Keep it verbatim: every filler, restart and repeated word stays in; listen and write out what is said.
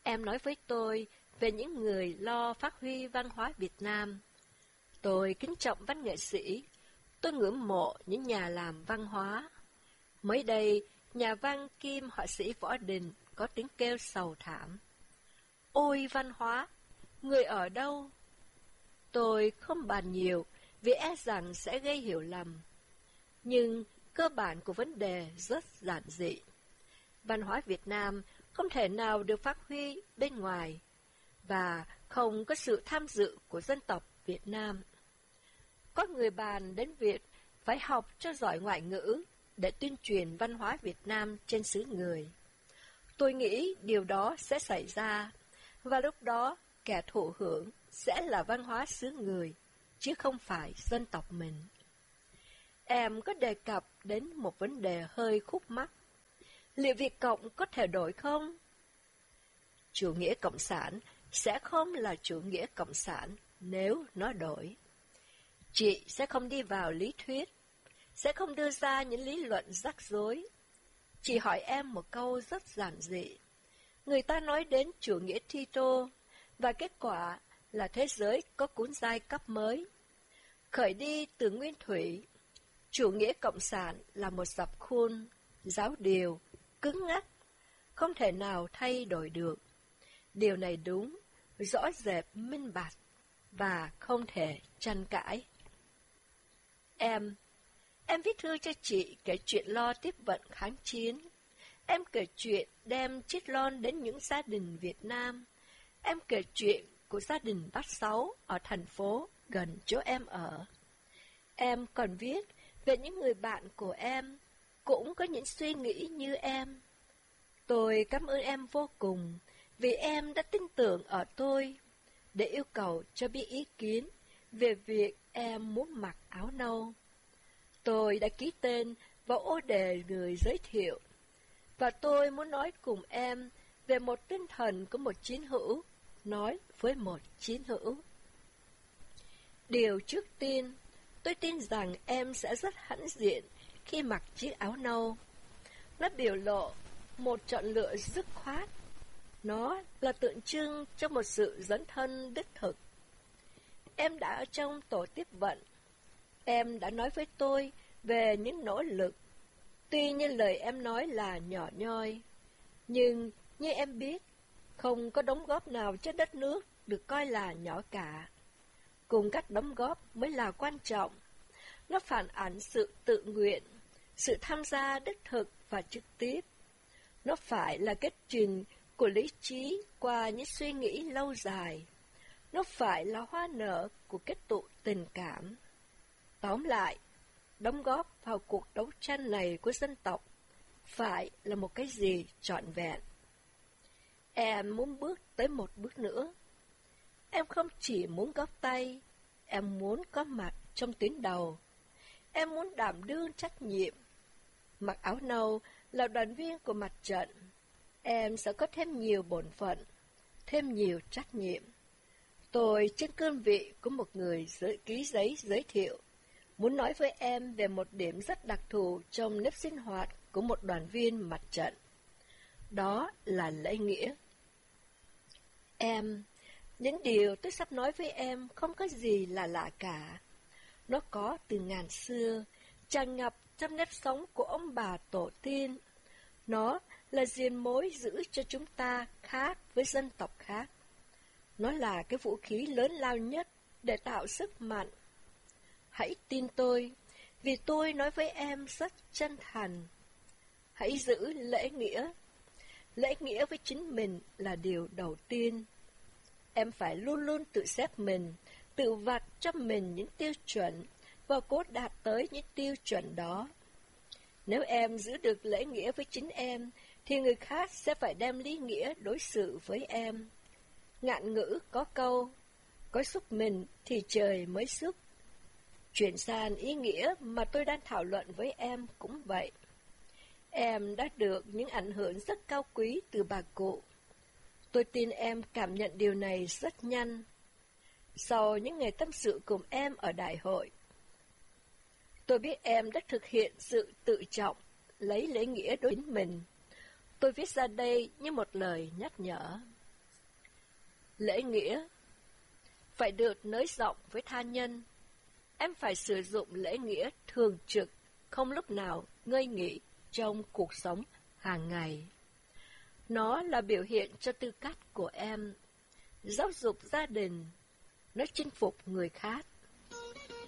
em nói với tôi về những người lo phát huy văn hóa Việt Nam. Tôi kính trọng văn nghệ sĩ, tôi ngưỡng mộ những nhà làm văn hóa. Mới đây, nhà văn kim họa sĩ Võ Đình có tiếng kêu sầu thảm. Ôi văn hóa, người ở đâu? Tôi không bàn nhiều vì e rằng sẽ gây hiểu lầm. Nhưng cơ bản của vấn đề rất giản dị. Văn hóa Việt Nam không thể nào được phát huy bên ngoài và không có sự tham dự của dân tộc Việt Nam. Có người bàn đến việc phải học cho giỏi ngoại ngữ để tuyên truyền văn hóa Việt Nam trên xứ người. Tôi nghĩ điều đó sẽ xảy ra, và lúc đó kẻ thụ hưởng sẽ là văn hóa xứ người, chứ không phải dân tộc mình. Em có đề cập đến một vấn đề hơi khúc mắc. Liệu Việt Cộng có thể đổi không? Chủ nghĩa cộng sản sẽ không là chủ nghĩa cộng sản nếu nó đổi. Chị sẽ không đi vào lý thuyết, sẽ không đưa ra những lý luận rắc rối. Chị hỏi em một câu rất giản dị. Người ta nói đến chủ nghĩa Tito, và kết quả là thế giới có cuốn giai cấp mới. Khởi đi từ nguyên thủy, chủ nghĩa cộng sản là một dập khuôn, giáo điều, cứng ngắc, không thể nào thay đổi được. Điều này đúng, rõ rệt minh bạch, và không thể tranh cãi. Em, em viết thư cho chị kể chuyện lo tiếp vận kháng chiến. Em kể chuyện đem chiếc lon đến những gia đình Việt Nam. Em kể chuyện của gia đình Bát Sáu ở thành phố gần chỗ em ở. Em còn viết về những người bạn của em, cũng có những suy nghĩ như em. Tôi cảm ơn em vô cùng, vì em đã tin tưởng ở tôi, để yêu cầu cho biết ý kiến về việc em muốn mặc áo nâu. Tôi đã ký tên vào ô đề người giới thiệu, và tôi muốn nói cùng em về một tinh thần của một chiến hữu, nói với một chiến hữu. Điều trước tiên, tôi tin rằng em sẽ rất hãnh diện khi mặc chiếc áo nâu. Nó biểu lộ một chọn lựa dứt khoát. Nó là tượng trưng cho một sự dấn thân đích thực. Em đã ở trong tổ tiếp vận. Em đã nói với tôi về những nỗ lực. Tuy như lời em nói là nhỏ nhoi, nhưng như em biết, không có đóng góp nào cho đất nước được coi là nhỏ cả. Cùng các đóng góp mới là quan trọng. Nó phản ảnh sự tự nguyện, sự tham gia đích thực và trực tiếp. Nó phải là kết trình của lý trí qua những suy nghĩ lâu dài. Nó phải là hoa nở của kết tụ tình cảm. Tóm lại, đóng góp vào cuộc đấu tranh này của dân tộc phải là một cái gì trọn vẹn. Em muốn bước tới một bước nữa. Em không chỉ muốn góp tay, em muốn có mặt trong tuyến đầu. Em muốn đảm đương trách nhiệm. Mặc áo nâu là đoàn viên của mặt trận. Em sẽ có thêm nhiều bổn phận, thêm nhiều trách nhiệm. Tôi trên cương vị của một người giới, ký giấy giới thiệu, muốn nói với em về một điểm rất đặc thù trong nếp sinh hoạt của một đoàn viên mặt trận. Đó là lễ nghĩa. Em, những điều tôi sắp nói với em không có gì là lạ cả. Nó có từ ngàn xưa, tràn ngập trong nếp sống của ông bà tổ tiên. Nó là diền mối giữ cho chúng ta khác với dân tộc khác. Nó là cái vũ khí lớn lao nhất để tạo sức mạnh. Hãy tin tôi, vì tôi nói với em rất chân thành. Hãy giữ lễ nghĩa. Lễ nghĩa với chính mình là điều đầu tiên. Em phải luôn luôn tự xếp mình, tự vạch cho mình những tiêu chuẩn và cố đạt tới những tiêu chuẩn đó. Nếu em giữ được lễ nghĩa với chính em, thì người khác sẽ phải đem lý nghĩa đối xử với em. Ngạn ngữ có câu, có xúc mình thì trời mới xúc. Chuyển sang ý nghĩa mà tôi đang thảo luận với em cũng vậy. Em đã được những ảnh hưởng rất cao quý từ bà cụ. Tôi tin em cảm nhận điều này rất nhanh. Sau những ngày tâm sự cùng em ở đại hội, tôi biết em đã thực hiện sự tự trọng, lấy lễ nghĩa đối với mình. Tôi viết ra đây như một lời nhắc nhở. Lễ nghĩa phải được nới rộng với tha nhân. Em phải sử dụng lễ nghĩa thường trực, không lúc nào ngơi nghỉ trong cuộc sống hàng ngày. Nó là biểu hiện cho tư cách của em, giáo dục gia đình, nó chinh phục người khác.